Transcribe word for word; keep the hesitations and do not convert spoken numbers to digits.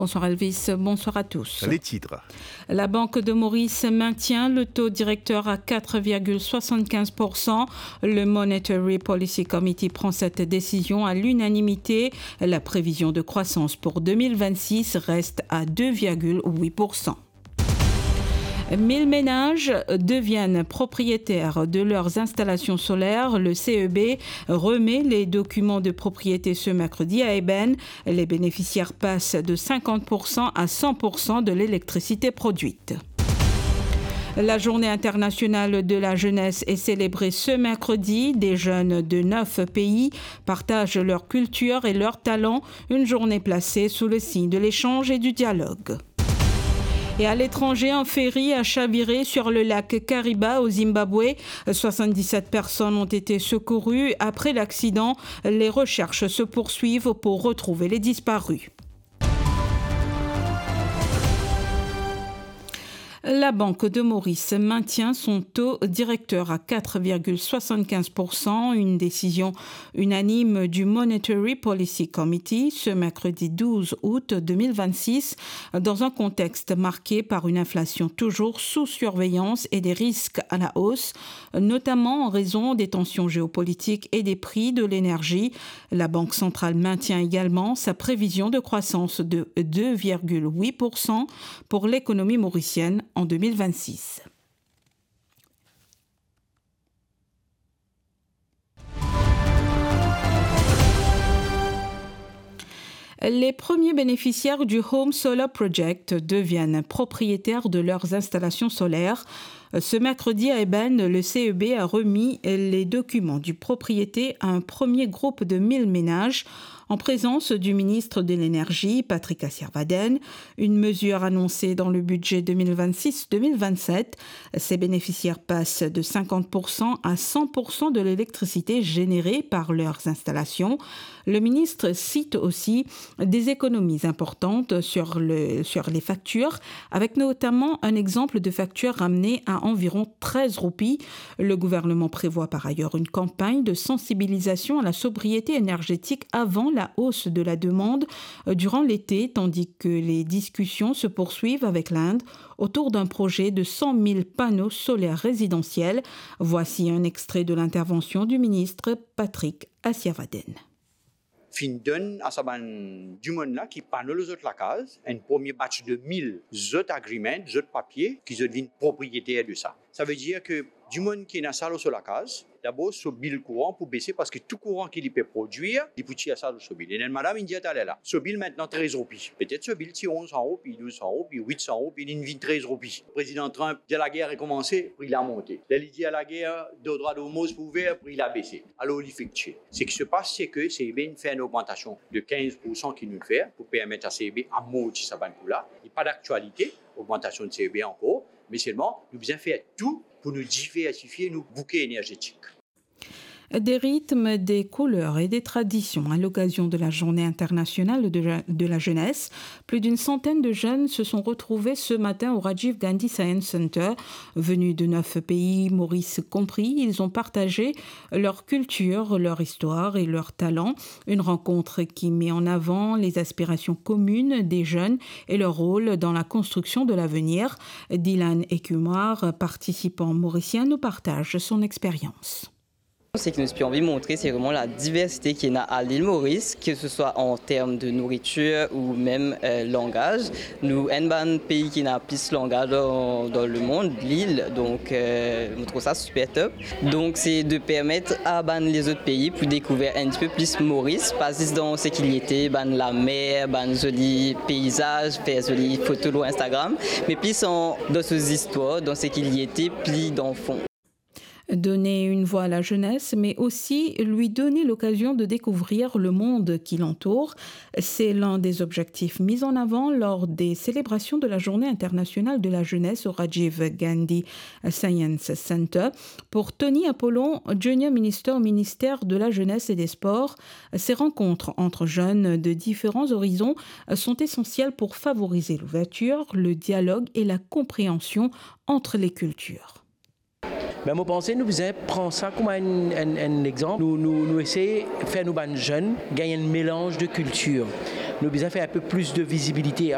Bonsoir Elvis, bonsoir à tous. Les titres. La Banque de Maurice maintient le taux directeur à quatre virgule soixante-quinze pour cent. Le Monetary Policy Committee prend cette décision à l'unanimité. La prévision de croissance pour deux mille vingt-six reste à deux virgule huit pour cent. mille ménages deviennent propriétaires de leurs installations solaires. Le C E B remet les documents de propriété ce mercredi à Eben. Les bénéficiaires passent de cinquante pour cent à cent pour cent de l'électricité produite. La journée internationale de la jeunesse est célébrée ce mercredi. Des jeunes de neuf pays partagent leur culture et leurs talents. Une journée placée sous le signe de l'échange et du dialogue. Et à l'étranger, un ferry a chaviré sur le lac Kariba au Zimbabwe. soixante-dix-sept personnes ont été secourues. Après l'accident, les recherches se poursuivent pour retrouver les disparus. La Banque de Maurice maintient son taux directeur à quatre virgule soixante-quinze pour cent, une décision unanime du Monetary Policy Committee ce mercredi douze août deux mille vingt-six, dans un contexte marqué par une inflation toujours sous surveillance et des risques à la hausse, notamment en raison des tensions géopolitiques et des prix de l'énergie. La Banque centrale maintient également sa prévision de croissance de deux virgule huit pour cent pour l'économie mauricienne en deux mille vingt-six. Les premiers bénéficiaires du Home Solar Project deviennent propriétaires de leurs installations solaires. Ce mercredi à Eben, le C E B a remis les documents du propriété à un premier groupe de mille ménages en présence du ministre de l'Énergie, Patrick Asyarwaden, une mesure annoncée dans le budget deux mille vingt-six deux mille vingt-sept. Ces bénéficiaires passent de cinquante pour cent à cent pour cent de l'électricité générée par leurs installations. Le ministre cite aussi des économies importantes sur, le, sur les factures, avec notamment un exemple de facture ramenée à environ treize roupies. Le gouvernement prévoit par ailleurs une campagne de sensibilisation à la sobriété énergétique avant la hausse de la demande durant l'été, tandis que les discussions se poursuivent avec l'Inde autour d'un projet de cent mille panneaux solaires résidentiels. Voici un extrait de l'intervention du ministre Patrick Asyarwaden. Fin donne à ça du monde là qui parle les autres la case, un premier batch de mille autres agreements, autres papiers qui deviennent propriétaires de ça. Ça veut dire que du monde qui est dans ça sur la case, d'abord ce bill courant pour baisser parce que tout courant qu'il peut produire, il peut tirer ça sur bill. Et madame il dit elle là. Ce bill maintenant treize roupies. Peut-être ce bill tire onze cents roupies, douze cents roupies, huit cents roupies, il vient treize roupies. Le président Trump, dès la guerre a commencé, puis il a monté. Là, il dit à la guerre, de droit d'homos pour ouvert, puis il a baissé. Alors il fait que ce qui se passe, c'est que C E B fait une augmentation de quinze pour cent qu'il nous fait pour permettre à C E B à monter sa banque là. Il n'y a pas d'actualité, augmentation de C E B encore, mais seulement nous devons faire tout pour nous diversifier nos bouquets énergétiques. Des rythmes, des couleurs et des traditions à l'occasion de la Journée internationale de la, de la jeunesse. Plus d'une centaine de jeunes se sont retrouvés ce matin au Rajiv Gandhi Science Center. Venus de neuf pays, Maurice compris, ils ont partagé leur culture, leur histoire et leurs talents. Une rencontre qui met en avant les aspirations communes des jeunes et leur rôle dans la construction de l'avenir. Dylan Ekumar, participant mauricien, nous partage son expérience. Ce que nous avons envie de montrer, c'est vraiment la diversité qui est à l'île Maurice, que ce soit en termes de nourriture ou même euh, langage. Nous sommes un pays qui a plus de langage dans, dans le monde, l'île, donc euh, je trouve ça super top. Donc c'est de permettre à ban, les autres pays pour découvrir un petit peu plus Maurice, pas juste dans ce qu'il y était, ban, la mer, ban, jolis paysages, faire jolies photos sur Instagram, mais plus en, dans ces histoires, dans ce qu'il y était, plus dans le fond. Donner une voix à la jeunesse, mais aussi lui donner l'occasion de découvrir le monde qui l'entoure. C'est l'un des objectifs mis en avant lors des célébrations de la Journée internationale de la jeunesse au Rajiv Gandhi Science Center. Pour Tony Apollon, Junior Minister au ministère de la Jeunesse et des Sports, ces rencontres entre jeunes de différents horizons sont essentielles pour favoriser l'ouverture, le dialogue et la compréhension entre les cultures. Ben, moi, pensez, nous faisons prendre ça comme un, un, un exemple. Nous, nous, nous essayons de faire nos jeunes gagner un mélange de culture. Nous devons faire un peu plus de visibilité.